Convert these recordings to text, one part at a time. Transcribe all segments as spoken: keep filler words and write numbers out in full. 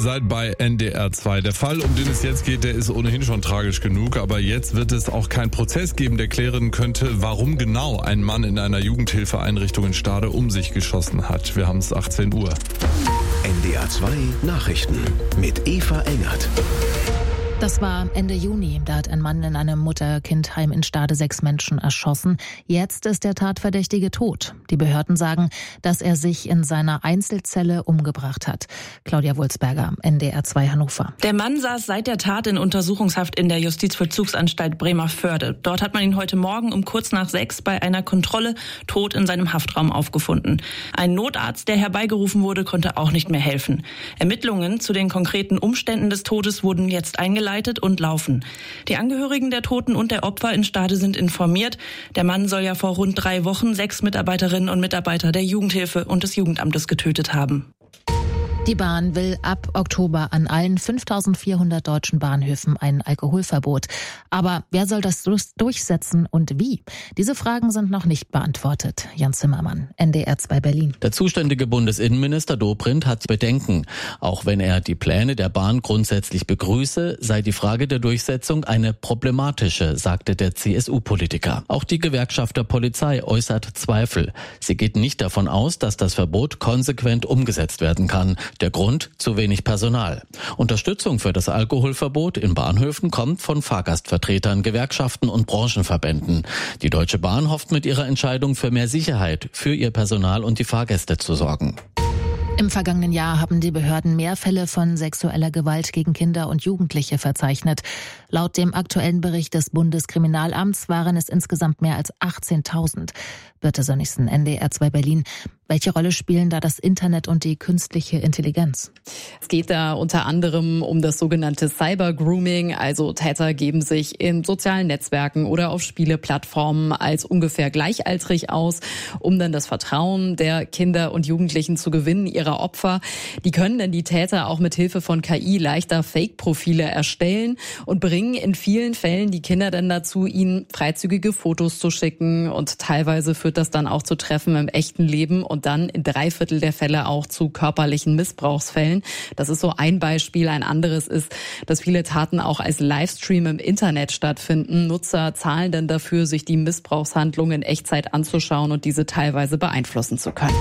seid bei N D R zwei. Der Fall, um den es jetzt geht, der ist ohnehin schon tragisch genug, aber jetzt wird es auch keinen Prozess geben, der klären könnte, warum genau ein Mann in einer Jugendhilfeeinrichtung in Stade um sich geschossen hat. Wir haben es achtzehn Uhr. N D R zwei Nachrichten mit Eva Engert. Das war Ende Juni. Da hat ein Mann in einem Mutter-Kind-Heim in Stade sechs Menschen erschossen. Jetzt ist der Tatverdächtige tot. Die Behörden sagen, dass er sich in seiner Einzelzelle umgebracht hat. Claudia Wulzberger, N D R zwei Hannover. Der Mann saß seit der Tat in Untersuchungshaft in der Justizvollzugsanstalt Bremervörde. Dort hat man ihn heute Morgen um kurz nach sechs bei einer Kontrolle tot in seinem Haftraum aufgefunden. Ein Notarzt, der herbeigerufen wurde, konnte auch nicht mehr helfen. Ermittlungen zu den konkreten Umständen des Todes wurden jetzt eingeleitet und laufen. Die Angehörigen der Toten und der Opfer in Stade sind informiert. Der Mann soll ja vor rund drei Wochen sechs Mitarbeiterinnen und Mitarbeiter der Jugendhilfe und des Jugendamtes getötet haben. Die Bahn will ab Oktober an allen fünftausendvierhundert deutschen Bahnhöfen ein Alkoholverbot. Aber wer soll das durchsetzen und wie? Diese Fragen sind noch nicht beantwortet. Jan Zimmermann, N D R zwei Berlin. Der zuständige Bundesinnenminister Dobrindt hat Bedenken. Auch wenn er die Pläne der Bahn grundsätzlich begrüße, sei die Frage der Durchsetzung eine problematische, sagte der C S U-Politiker. Auch die Gewerkschaft der Polizei äußert Zweifel. Sie geht nicht davon aus, dass das Verbot konsequent umgesetzt werden kann. Der Grund: zu wenig Personal. Unterstützung für das Alkoholverbot in Bahnhöfen kommt von Fahrgastvertretern, Gewerkschaften und Branchenverbänden. Die Deutsche Bahn hofft mit ihrer Entscheidung für mehr Sicherheit für ihr Personal und die Fahrgäste zu sorgen. Im vergangenen Jahr haben die Behörden mehr Fälle von sexueller Gewalt gegen Kinder und Jugendliche verzeichnet. Laut dem aktuellen Bericht des Bundeskriminalamts waren es insgesamt mehr als achtzehntausend. Birte Sönnigsen, N D R zwei Berlin. Welche Rolle spielen da das Internet und die künstliche Intelligenz? Es geht da unter anderem um das sogenannte Cyber-Grooming. Also Täter geben sich in sozialen Netzwerken oder auf Spieleplattformen als ungefähr gleichaltrig aus, um dann das Vertrauen der Kinder und Jugendlichen zu gewinnen, ihrer Opfer. Die können dann die Täter auch mit Hilfe von K I leichter Fake-Profile erstellen und bringen in vielen Fällen die Kinder dann dazu, ihnen freizügige Fotos zu schicken. Und teilweise führt das dann auch zu Treffen im echten Leben und dann in drei Viertel der Fälle auch zu körperlichen Missbrauchsfällen. Das ist so ein Beispiel. Ein anderes ist, dass viele Taten auch als Livestream im Internet stattfinden. Nutzer zahlen dann dafür, sich die Missbrauchshandlungen in Echtzeit anzuschauen und diese teilweise beeinflussen zu können.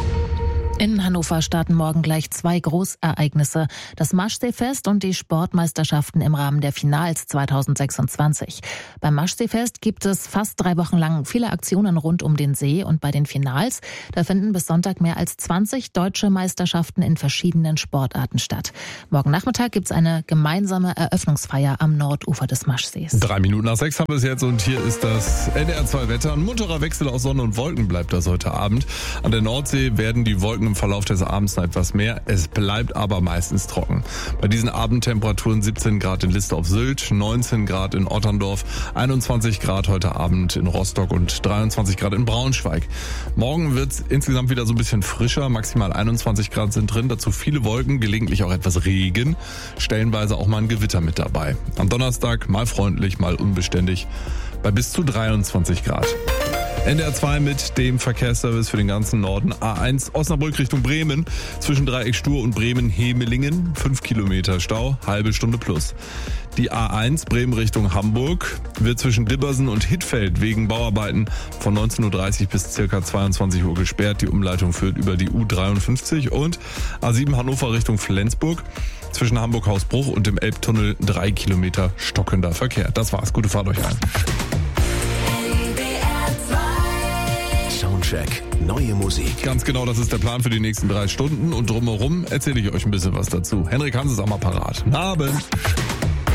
In Hannover starten morgen gleich zwei Großereignisse. Das Maschseefest und die Sportmeisterschaften im Rahmen der Finals zweitausendsechsundzwanzig. Beim Maschseefest gibt es fast drei Wochen lang viele Aktionen rund um den See. Und bei den Finals, da finden bis Sonntag mehr als zwanzig deutsche Meisterschaften in verschiedenen Sportarten statt. Morgen Nachmittag gibt es eine gemeinsame Eröffnungsfeier am Nordufer des Maschsees. Drei Minuten nach sechs haben wir es jetzt und hier ist das N D R zwei Wetter. Ein munterer Wechsel aus Sonne und Wolken bleibt das heute Abend. An der Nordsee werden die Wolken im Verlauf des Abends noch etwas mehr. Es bleibt aber meistens trocken. Bei diesen Abendtemperaturen siebzehn Grad in Liste auf Sylt, neunzehn Grad in Otterndorf, einundzwanzig Grad heute Abend in Rostock und dreiundzwanzig Grad in Braunschweig. Morgen wird es insgesamt wieder so ein bisschen frischer. Maximal einundzwanzig Grad sind drin. Dazu viele Wolken, gelegentlich auch etwas Regen. Stellenweise auch mal ein Gewitter mit dabei. Am Donnerstag mal freundlich, mal unbeständig bei bis zu dreiundzwanzig Grad. N D R zwei mit dem Verkehrsservice für den ganzen Norden. A eins Osnabrück Richtung Bremen. Zwischen Dreieck Stur und Bremen-Hemelingen. fünf Kilometer Stau, halbe Stunde plus. Die A eins Bremen Richtung Hamburg wird zwischen Dibbersen und Hittfeld wegen Bauarbeiten von neunzehn Uhr dreißig bis ca. zweiundzwanzig Uhr gesperrt. Die Umleitung führt über die U dreiundfünfzig und A sieben Hannover Richtung Flensburg. Zwischen Hamburg-Hausbruch und dem Elbtunnel drei Kilometer stockender Verkehr. Das war's. Gute Fahrt euch ein. Soundcheck, neue Musik. Ganz genau, das ist der Plan für die nächsten drei Stunden. Und drumherum erzähle ich euch ein bisschen was dazu. Henrik Hans ist am Apparat. Guten Abend.